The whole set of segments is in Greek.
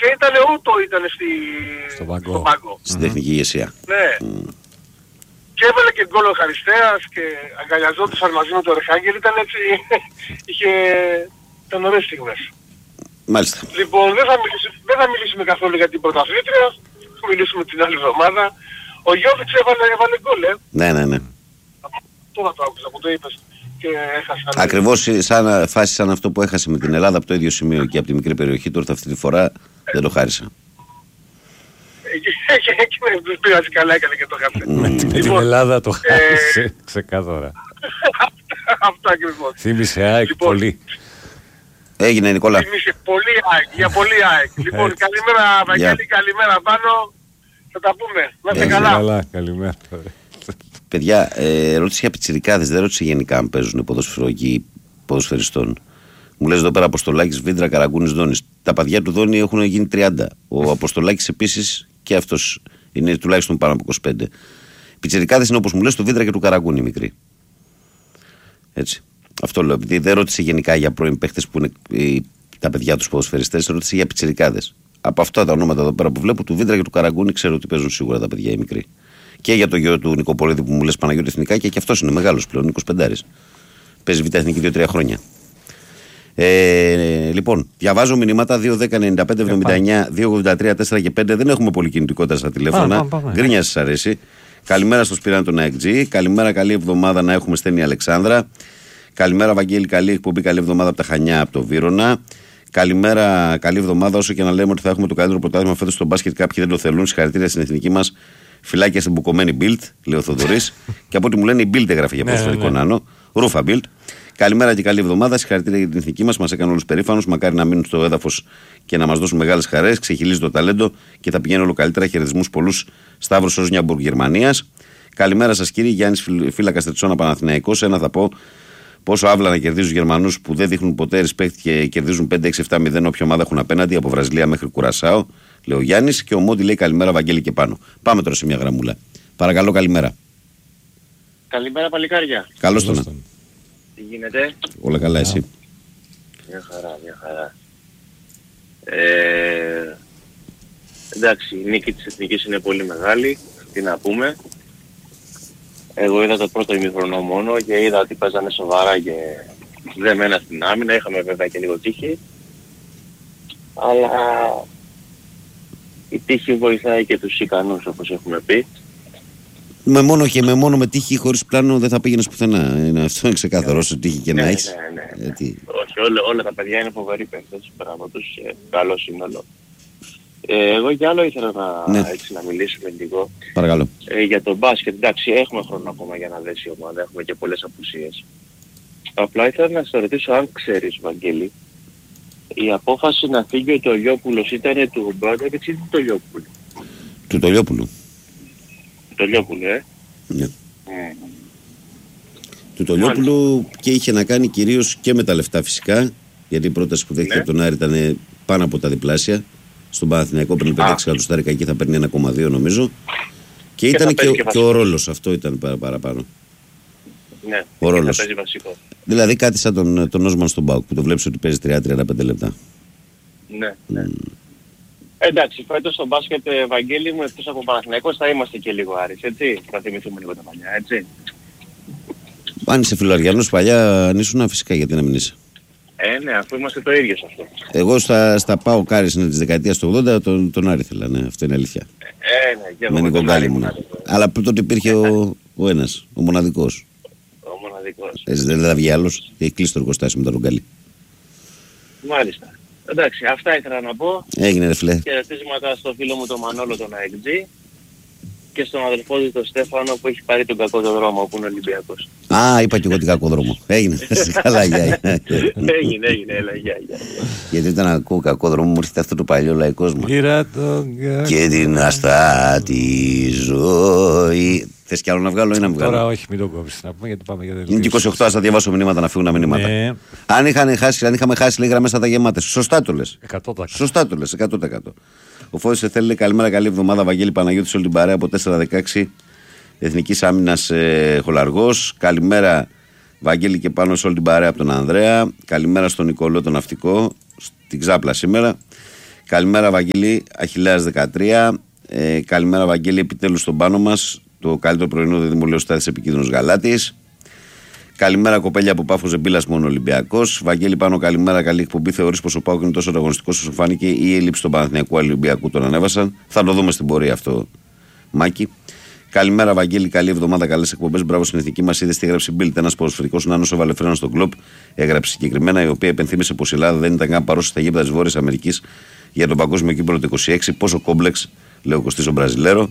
και ήταν ούτω στον πάγκο. Στην τεχνική ηγεσία. Ναι. Και έβαλε και γκολ ο Χαριστέας και αγκαλιαζόντουσαν μαζί με τον Ρεχάγκελ, ήταν έτσι, ήταν ωραίες στιγμές. Μάλιστα. Λοιπόν, δεν θα μιλήσουμε καθόλου για την πρωταθλήτρια, θα μιλήσουμε την άλλη εβδομάδα. Ο Γιώβιτς έβαλε γκολ, Ναι. Τώρα το άκουσα που το είπες και έχασα. Ακριβώς σαν φάση σαν αυτό που έχασε με την Ελλάδα από το ίδιο σημείο και από τη μικρή περιοχή, τώρα αυτή τη φορά δεν το χάρισα. Εκεί με τους πήραζε καλά, έκανε και το χάσε. Με την Ελλάδα το χάρισε ξεκάθαρα. Αυτό ακριβώς. Θύμισε ΑΕΚ πολύ. Έγινε Νικόλα. Θύμισε πολύ ΑΕΚ, για πολύ ΑΕΚ. Λοιπόν, καλημέρα Βαγγέλη, καλημέρα Πάνο. Θα τα πούμε. Να είστε καλά. Καλημέρα. Παιδιά, ρώτησε για πιτσιρικάδες, δεν ρώτησε γενικά αν παίζουν ποδοσφαιρικοί ποδοσφαιριστών. Μου λες εδώ πέρα Αποστολάκης, Βίντρα, Καραγκούνης, Δόνης. Τα παιδιά του Δόνη έχουν γίνει 30. Ο Αποστολάκης επίσης και αυτός είναι τουλάχιστον πάνω από 25. Πιτσιρικάδες είναι όπως μου λες του Βίντρα και του Καραγκούνη μικρή. Έτσι. Αυτό λέω. Επειδή δεν ρώτησε γενικά για πρώην παίχτες που είναι τα παιδιά τους ποδοσφαιριστές, ρώτησε για πιτσιρικάδες. Από αυτά τα ονόματα εδώ πέρα που βλέπω, του Βίντρα και του Καραγκούνη, ξέρω ότι παίζουν σίγουρα τα παιδιά οι μικροί. Και για το γιο του Νικοπολίδη που μου λες Παναγιώτη Εθνικά και αυτός είναι μεγάλος πλέον, 25. Παίζει Β' Εθνική 2-3 χρόνια. Λοιπόν, διαβάζω μηνύματα 2-10-95-79, 2-83-4 και 5. Δεν έχουμε πολύ κινητικότητα στα τηλέφωνα. Γκρίνια σας αρέσει. Καλημέρα στο Σπυράνο τον ΑΕΚΤΖ. Καλημέρα, καλή εβδομάδα να έχουμε, στέλνει η Αλεξάνδρα. Καλημέρα, Βαγγέλη, καλή εκπομπή, καλή εβδομάδα από τα Χανιά, από το Βύρωνα. Καλημέρα, καλή εβδομάδα. Όσο και να λέμε ότι θα έχουμε το καλύτερο πρωτάθλημα φέτος στο μπάσκετ, κάποιοι δεν το θέλουν. Συγχαρητήρια στην εθνική μας. Φυλάκια στην μπουκωμένη Build, λέει ο Θοδωρής. Και από ό,τι μου λένε η Build έγραφε για ποδοσφαιρικό νάνο. Ρούφα Build. Καλημέρα και καλή εβδομάδα. Συγχαρητήρια για την εθνική μας. Μας έκανε όλους περήφανους. Μακάρι να μείνουν στο έδαφος και να μας δώσουν μεγάλες χαρές. Ξεχυλίζει το ταλέντο και θα πηγαίνει όλο καλύτερα. Χαιρετισμούς πολλούς. Σταύρος Όσνιαμπουργκ Γερμανίας. Καλημέρα σας κύριε. Γιάννης Φύλακας Τετσόνα Παναθηναϊκός. Ένα θα πω. Πόσο άβλα να κερδίζουν τους Γερμανούς που δεν δείχνουν ποτέ respect και κερδίζουν 5-6-7-0 όποια ομάδα έχουν απέναντι από Βραζιλία μέχρι Κουρασάο. Λέει ο Γιάννης και ο Μόντι λέει καλημέρα Βαγγέλη και πάνω. Πάμε τώρα σε μια γραμμούλα. Παρακαλώ, καλημέρα. Καλημέρα παλικάρια. Καλώς τον. Τι γίνεται? Όλα καλά, εσύ? Μια χαρά. Εντάξει, η νίκη της Εθνικής είναι πολύ μεγάλη. Τι να πούμε. Εγώ είδα το πρώτο ημίχρονο μόνο και είδα ότι παίζανε σοβαρά και δεμένα στην άμυνα. Είχαμε βέβαια και λίγο τύχη. Αλλά η τύχη βοηθάει και τους ικανούς όπως έχουμε πει. Με μόνο με τύχη χωρίς πλάνο δεν θα πήγαινες πουθενά. Αυτό είναι ξεκάθαρο όσο τύχη και να έχεις. Ναι. Όχι, όλα τα παιδιά είναι φοβεροί παίκτες πέρα από τους. Καλό σύνολο. Εγώ κι άλλο ήθελα να μιλήσουμε λίγο. Παρακαλώ. Για το μπάσκετ. Εντάξει, έχουμε χρόνο ακόμα για να δέσει η ομάδα. Έχουμε και πολλές απουσίες. Απλά ήθελα να σε ρωτήσω αν ξέρεις, Βαγγέλη, η απόφαση να φύγει ο Τολιόπουλος ήταν του Μπράντοβιτς ή του Τολιόπουλου? Του Τολιόπουλου. Τολιόπουλου, Ναι. Του Τολιόπουλου και είχε να κάνει κυρίως και με τα λεφτά φυσικά, γιατί η πρόταση που δέχτηκε από τον Άρη ήταν πάνω από τα διπλάσια. Στον Παναθηναϊκό παίρνει 5-6 εκατοστάρικα, εκεί θα παίρνει 1,2 νομίζω. Και ήταν και ο ρόλος, αυτό ήταν παραπάνω. Ναι, ο ρόλος. Θα παίζει βασικό. Δηλαδή κάτι σαν τον Όσμαν στον ΠΑΟΚ που το βλέπεις ότι παίζει 30-35 λεπτά. Ναι. Εντάξει, φέτος στο μπάσκετ, Βαγγέλη μου, εκτός από Παναθηναϊκός θα είμαστε και λίγο Άρης, έτσι. Θα θυμηθούμε λίγο τα παλιά, έτσι. Αν είσαι φιλοαριανός παλιά, αν ήσουν φυσικά, γιατί να μην είσαι. Ναι, αφού είμαστε το ίδιο σε αυτό. Εγώ στα ΠΑΟΚ Άρης είναι της δεκαετίας του 80, τον Άρη ήθελα, ναι, αυτό είναι αλήθεια. Ναι, και εγώ με Νικογκάλη ήμουνα. Αλλά τότε υπήρχε ο ένας, ο μοναδικός. Ο μοναδικός. Έτσι δεν θα βγει άλλος, έχει κλείσει το εργοστάσιο με τον Ρογκάλη. Μάλιστα. Εντάξει, αυτά ήθελα να πω. Έγινε ρε φίλε. Χαιρετίσματα στο φίλο μου τον Μανόλο τον ΑΕΚΤΖ και στον αδελφό του τον Στέφανο που έχει πάρει τον κακό δρόμο που είναι Ολυμπιακός. Α, είπα και εγώ την κακό δρόμο. Έγινε. Καλά, γεια. Έγινε, έλα, γεια. Γιατί όταν ακούω κακό δρόμο μου έρχεται αυτό το παλιό λαϊκός μου. Και την αστάτη ζωή. Θες κι άλλο να βγάλω ή να βγάλω? Τώρα όχι, μην το κόψεις. Να πούμε γιατί πάμε για είναι και 28, ας θα διαβάσω μηνύματα να φύγουν μηνύματα. Ναι. Αν είχαμε χάσει λίγα γραμμές θα τα γεμάτες. Σωστά το λες. 100%. Σωστά το λες, 100%. Ο Φώτης θέλει καλημέρα, καλή εβδομάδα. Βαγγέλη Παναγιώτη σε όλη την παρέα από 4-16 Εθνικής Άμυνας Χολαργός. Καλημέρα Βαγγέλη και πάνω σε όλη την παρέα από τον Ανδρέα. Καλημέρα στον Νικολό τον Ναυτικό, στην Ξάπλα σήμερα. Καλημέρα Βαγγέλη, Αχιλλέας 13. Καλημέρα Βαγγέλη, επιτέλους στον πάνω μας. Το καλύτερο πρωινό δίδυμο Στάθης επικίνδυνος Γαλάτης. Καλημέρα κοπέλια από Πάφο Ζεμπίλας μόνο Ολυμπιακός. Βαγγέλη πάνω, καλημέρα, καλή εκπομπή. Θεωρείς πως ο ΠΑΟΚ είναι τόσο αγωνιστικός όσο φάνηκε ή η έλλειψη του Παναθηναϊκού Ολυμπιακού τον ανέβασαν? Θα το δούμε στην πορεία αυτό, Μάκη. Καλημέρα Βαγγέλη, καλή εβδομάδα, καλές εκπομπές. Μπράβο στην εθνική μας. Είδες τι έγραψε η Μπίλτ. Ένας ποδοσφαιρικός Νάνος έβαλε φρένο στον κλοπ. Έγραψε συγκεκριμένα, η οποία επενθύμησε πως η Ελλάδα δεν ήταν καν παρούσα στα γήπεδα της Βόρειας Αμερικής για τον Παγκόσμιο Κύπελλο το 26. Πόσο κόμπλεξ, λέει ο Κωστής ο Μπραζιλέρο.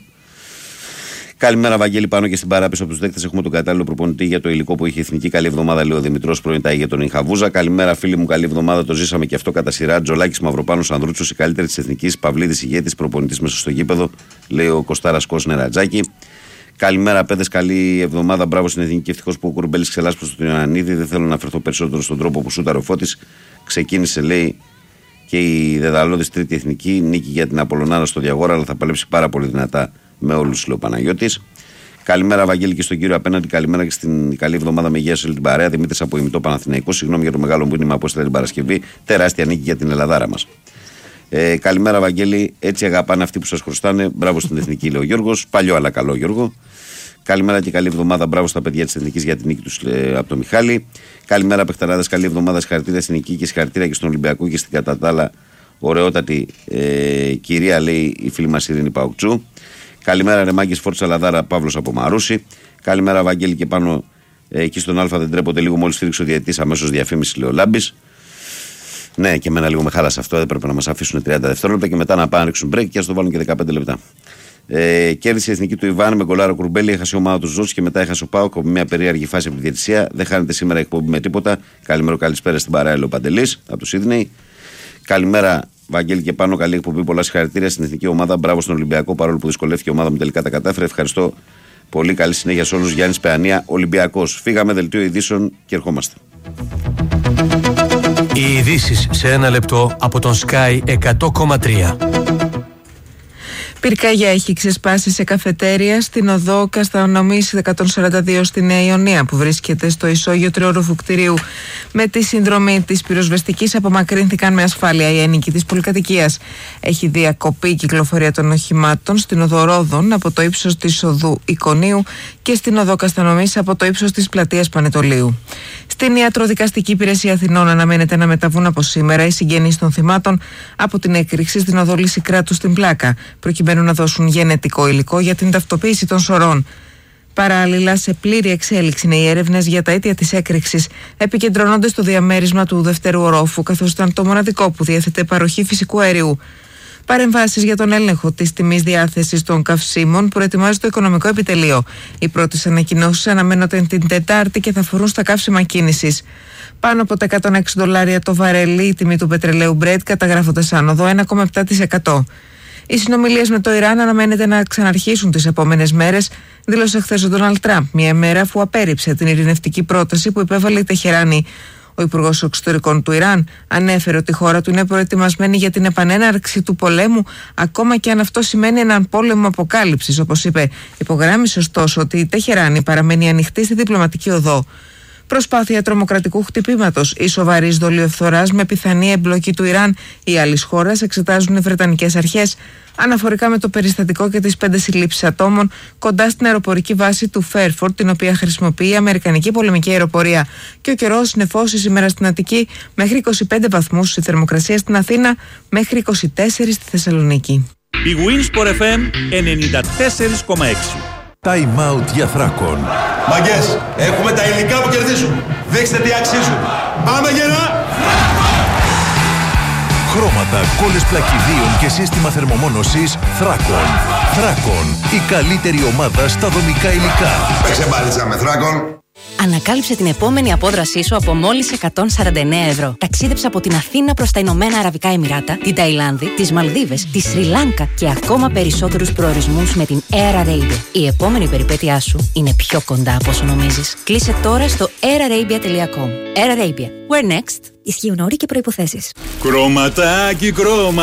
Καλημέρα Βαγγέλη, πάνω και στην παράπειση από τους δέκτες. Έχουμε τον κατάλληλο προπονητή για το υλικό που είχε η εθνική. Καλή εβδομάδα, λέει ο Δημητρός, πρώην ταΐ για τον Ινχαβούζα. Καλημέρα φίλοι μου, καλή εβδομάδα. Το ζήσαμε και αυτό κατά σειρά. Τζολάκης Μαυροπάνος Ανδρούτσος, η καλύτερη της εθνικής. Παυλίδης ηγέτης, προπονητής μέσα στο γήπεδο, λέει ο Κωστάρας Κόσνε Ρατζάκη. Καλημέρα, παιδες, καλή εβδομάδα. Μπράβο στην εθνική. Ευτυχώς που ο Κουρμπέλης ξελάσπωσε τον Ιωαννίδη. Δεν θέλω να αφαιρθώ περισσότερο στον τρόπο που σούταρε ο Φώτης. Ξεκίνησε, λέει, και η δεδαλώδης τρίτη εθνική. Νίκη για την Απολωνάρα στο Διαγόρα, αλλά θα παλέψει πάρα πολύ δυνατά με όλους, λέει ο Παναγιώτης. Καλημέρα, Βαγγέλη, και στον κύριο απέναντι. Καλημέρα και στην καλή εβδομάδα με υγεία σε όλη την παρέα. Δημήτρης από ημιτό Παναθηναϊκό. Συγγνώμη για το μεγάλο μήνυμα που έστειλε την Παρασκευή. Τεράστια νίκη για την Ελλαδάρα μας. Καλημέρα, Βαγγέλη. Έτσι αγαπάνε αυτοί που σας χρωστάνε. Μπράβο στην εθνική, λέει ο Γιώργος. Παλιό αλλά καλό, Γιώργο. Καλημέρα και καλή εβδομάδα. Μπράβο στα παιδιά της εθνικής για την νίκη τους, από το Μιχάλη. Καλημέρα, παιχταράδες. Καλή εβδομάδα. Συγχαρητήρια στην εθνική και συγχαρητήρια και στον Ολυμπιακό και στην κατά τα άλλα ωραιότατη κυρία, λέει η φίλη μας Ειρήνη Παουκτσού. Καλημέρα, Ρεμάγκης Φόρτσα Λαδάρα, Παύλος από Μαρούση. Καλημέρα, Βαγγέλη, και πάνω εκεί στον Α δεν τρέπονται λίγο. Μόλις στήριξε ο διαιτητής, αμέσως διαφήμιση, λέει ο Λάμπης. Ναι, και εμένα λίγο με χάλασε αυτό. Δεν πρέπει να μας αφήσουν 30 δευτερόλεπτα και μετά να πάνε να ρίξουν break και ας το βάλουν και 15 λεπτά. Κέρδισε η εθνική του Ιβάν με γκολάρο Κουρμπέλη. Έχασε η ομάδα του Ζώση και μετά έχασε ο ΠΑΟΚ με μια περίεργη φάση από τη διαιτησία. Δεν χάνεται σήμερα η εκπομπή με τίποτα. Καλημέρα, καλησπέρα στην παρέα, λέει ο Παντελής από το Σίδνεϊ. Καλημέρα, Βαγγέλη, και πάνω, καλή εκπομπή. Πολλά συγχαρητήρια στην εθνική ομάδα. Μπράβο στον Ολυμπιακό, παρόλο που δυσκολεύτηκε η ομάδα μου, τελικά τα κατάφερε. Ευχαριστώ πολύ. Καλή συνέχεια σε όλους. Γιάννης Παιανία, Ολυμπιακός. Φύγαμε, δελτίο ειδήσεων και ερχόμαστε. Οι ειδήσεις σε ένα λεπτό από τον Sky 100,3. Πυρκαγιά έχει ξεσπάσει σε καφετέρια στην οδό Καστανομής 142 στη Νέα Ιωνία, που βρίσκεται στο ισόγειο τριόροφου κτηρίου. Με τη συνδρομή της πυροσβεστικής απομακρύνθηκαν με ασφάλεια οι ένοικοι της πολυκατοικίας. Έχει διακοπεί η κυκλοφορία των οχημάτων στην οδό Ρόδων από το ύψος της οδού Εικονίου και στην οδό Καστανομής από το ύψος της πλατείας Πανετολίου. Στην Ιατροδικαστική Υπηρεσία Αθηνών αναμένεται να μεταβούν από σήμερα οι συγγενείς των θυμάτων από την έκρηξη στην οδό Λυσικράτου στην Πλάκα, προκειμένου να δώσουν γενετικό υλικό για την ταυτοποίηση των σωρών. Παράλληλα, σε πλήρη εξέλιξη είναι οι έρευνες για τα αίτια της έκρηξης. Επικεντρώνονται στο διαμέρισμα του δευτέρου ορόφου, καθώς ήταν το μοναδικό που διέθετε παροχή φυσικού αερίου. Παρεμβάσεις για τον έλεγχο της τιμής διάθεσης των καυσίμων προετοιμάζει το Οικονομικό Επιτελείο. Οι πρώτες ανακοινώσεις αναμένονται την Τετάρτη και θα αφορούν στα καύσιμα κίνησης. Πάνω από τα $106 το βαρέλι, η τιμή του πετρελαίου Brent καταγράφονται σαν οδό 1,7%. Οι συνομιλίες με το Ιράν αναμένεται να ξαναρχίσουν τις επόμενες μέρες, δήλωσε χθες ο Ντόναλντ Τραμπ, μια ημέρα αφού απέρριψε την ειρηνευτική πρόταση που υπέβαλε η Τεχεράνη. Ο Υπουργός Εξωτερικών του Ιράν ανέφερε ότι η χώρα του είναι προετοιμασμένη για την επανέναρξη του πολέμου, ακόμα και αν αυτό σημαίνει έναν πόλεμο αποκάλυψης, όπως είπε. Υπογράμμισε ωστόσο ότι η Τεχεράνη παραμένει ανοιχτή στη διπλωματική οδό. Προσπάθεια τρομοκρατικού χτυπήματος ή σοβαρής δολιοφθοράς με πιθανή εμπλοκή του Ιράν ή άλλης χώρας εξετάζουν οι Βρετανικές αρχές αναφορικά με το περιστατικό και τις 5 συλλήψεις ατόμων κοντά στην αεροπορική βάση του Φέρφορντ, την οποία χρησιμοποιεί η Αμερικανική πολεμική αεροπορία. Και ο καιρός νεφώσει σήμερα στην Αττική μέχρι 25 βαθμούς, η θερμοκρασία στην Αθήνα μέχρι 24 στη Θεσσαλονίκη. Η Winsport FM 94,6. Time out για Θράκον. Μαγκές, έχουμε τα υλικά που κερδίζουν. Δείξτε τι αξίζουν. Πάμε γερά! Χρώματα, κόλλες πλακιδίων και σύστημα θερμομόνωσης Θράκον. Θράκον, η καλύτερη ομάδα στα δομικά υλικά. Παίξε μπάλιτσα με Θράκον. Ανακάλυψε την επόμενη απόδρασή σου από μόλις 149 ευρώ. Ταξίδεψε από την Αθήνα προς τα Ηνωμένα Αραβικά Εμιράτα, την Ταϊλάνδη, τις Μαλδίβες, τη Σρι Λάνκα και ακόμα περισσότερους προορισμούς με την Air Arabia. Η επόμενη περιπέτειά σου είναι πιο κοντά από όσο νομίζεις. Κλείσε τώρα στο airarabia.com. Air Arabia. Where next? Ισχύουν όροι και προϋποθέσεις. Κρωματάκι,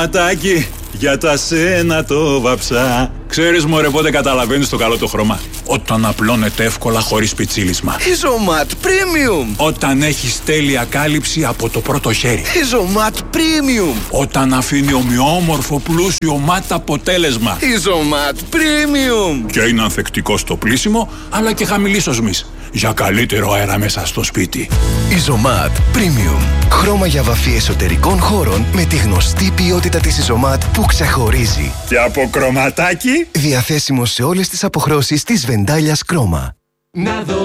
κρωματάκι, για τα σένα το βαψά. Ξέρεις μωρέ πότε καταλαβαίνεις το καλό το χρώμα? Όταν απλώνεται εύκολα χωρίς πιτσίλισμα. Ιζωμάτ Premium. Όταν έχεις τέλεια κάλυψη από το πρώτο χέρι. Ιζωμάτ Premium. Όταν αφήνει ομοιόμορφο πλούσιο μάτ αποτέλεσμα. Ιζωμάτ Premium. Και είναι ανθεκτικό στο πλύσιμο, αλλά και χαμηλής οσμής. Για καλύτερο αέρα μέσα στο σπίτι. Ιζωμάτ Premium. Χρώμα για βαφή εσωτερικών χώρων με τη γνωστή ποιότητα της Ιζωμάτ που ξεχωρίζει. Και από κρωματάκι. Διαθέσιμο σε όλες τις αποχρώσεις της Βεντάλιας Κρόμα.